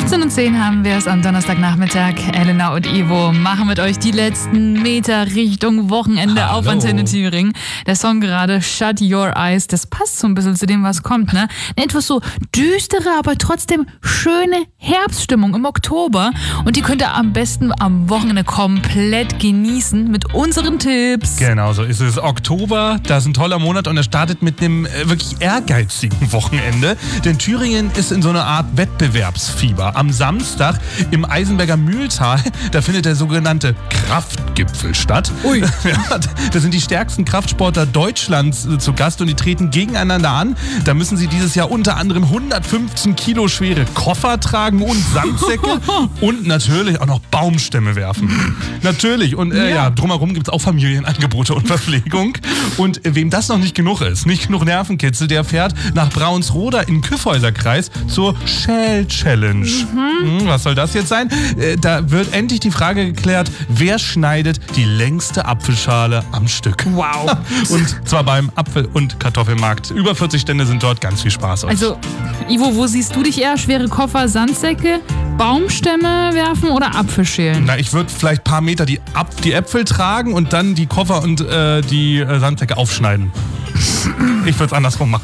18:10 haben wir es am Donnerstagnachmittag. Elena und Ivo machen mit euch die letzten Meter Richtung Wochenende auf Antenne Thüringen. Der Song gerade, Shut Your Eyes, das passt so ein bisschen zu dem, was kommt, ne? Eine etwas so düstere, aber trotzdem schöne Herbststimmung im Oktober. Und die könnt ihr am besten am Wochenende komplett genießen mit unseren Tipps. Genau, so ist es. Oktober, das ist ein toller Monat und er startet mit einem wirklich ehrgeizigen Wochenende. Denn Thüringen ist in so einer Art Wettbewerbsfieber. Am Samstag im Eisenberger Mühltal, da findet der sogenannte Kraftgipfel statt. Ui. Ja, da sind die stärksten Kraftsportler Deutschlands zu Gast und die treten gegeneinander an. Da müssen sie dieses Jahr unter anderem 115 Kilo schwere Koffer tragen und Sandsäcke und natürlich auch noch Baumstämme werfen. Natürlich. Und drumherum gibt es auch Familienangebote und Verpflegung. Und wem das noch nicht genug ist, nicht genug Nervenkitzel, der fährt nach Braunsroda in den Kyffhäuserkreis zur Shell Challenge. Was soll das jetzt sein? Da wird endlich die Frage geklärt, wer schneidet die längste Apfelschale am Stück. Wow. Und zwar beim Apfel- und Kartoffelmarkt. Über 40 Stände sind dort, ganz viel Spaß euch. Also, Ivo, wo siehst du dich eher? Schwere Koffer, Sandsäcke, Baumstämme werfen oder Apfelschälen? Na, ich würde vielleicht ein paar Meter die Äpfel tragen und dann die Koffer und die Sandsäcke aufschneiden. Ich würde es andersrum machen.